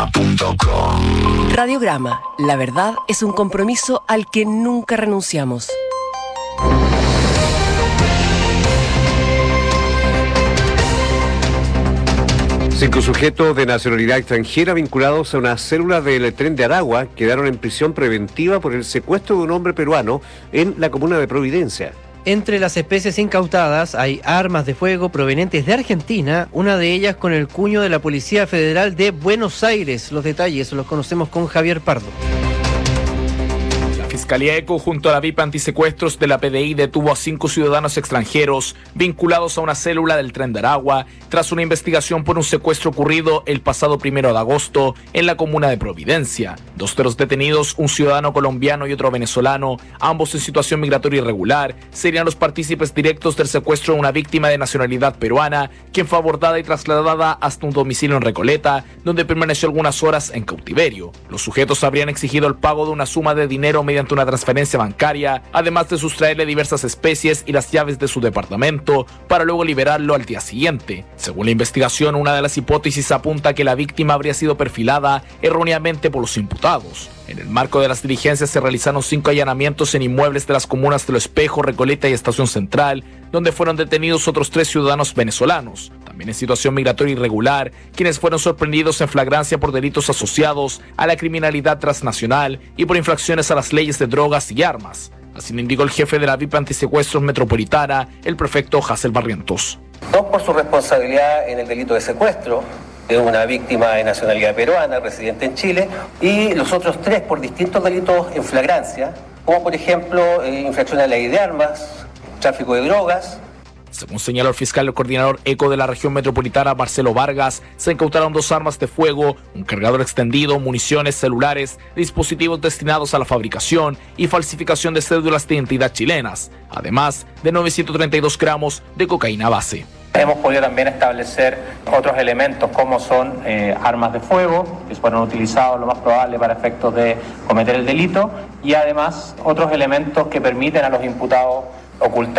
Radiograma.com. Radiograma, la verdad es un compromiso al que nunca renunciamos. Cinco sujetos de nacionalidad extranjera vinculados a una célula del Tren de Aragua quedaron en prisión preventiva por el secuestro de un hombre peruano en la comuna de Providencia. Entre las especies incautadas hay armas de fuego provenientes de Argentina, una de ellas con el cuño de la Policía Federal de Buenos Aires. Los detalles los conocemos con Javier Pardo. Fiscalía ECO junto a la VIP Antisecuestros de la PDI detuvo a 5 ciudadanos extranjeros vinculados a una célula del Tren de Aragua tras una investigación por un secuestro ocurrido el pasado 1 de agosto en la comuna de Providencia. 2 de los detenidos, un ciudadano colombiano y otro venezolano, ambos en situación migratoria irregular, serían los partícipes directos del secuestro de una víctima de nacionalidad peruana, quien fue abordada y trasladada hasta un domicilio en Recoleta, donde permaneció algunas horas en cautiverio. Los sujetos habrían exigido el pago de una suma de dinero mediante una transferencia bancaria, además de sustraerle diversas especies y las llaves de su departamento para luego liberarlo al día siguiente. Según la investigación, una de las hipótesis apunta que la víctima habría sido perfilada erróneamente por los imputados. En el marco de las diligencias se realizaron 5 allanamientos en inmuebles de las comunas de Lo Espejo, Recoleta y Estación Central, donde fueron detenidos otros 3 ciudadanos venezolanos, también en situación migratoria irregular, quienes fueron sorprendidos en flagrancia por delitos asociados a la criminalidad transnacional y por infracciones a las leyes de drogas y armas. Así lo indicó el jefe de la VIP Antisecuestros Metropolitana, el prefecto Hazel Barrientos. 2 por su responsabilidad en el delito de secuestro de una víctima de nacionalidad peruana, residente en Chile, y los otros 3 por distintos delitos en flagrancia, como por ejemplo infracción a la ley de armas, tráfico de drogas. Según señaló el fiscal coordinador ECO de la región metropolitana, Marcelo Vargas, se incautaron 2 armas de fuego, un cargador extendido, municiones, celulares, dispositivos destinados a la fabricación y falsificación de cédulas de identidad chilenas, además de 932 gramos de cocaína base. Hemos podido también establecer otros elementos como son armas de fuego, que fueron utilizados lo más probable para efectos de cometer el delito, y además otros elementos que permiten a los imputados ocultar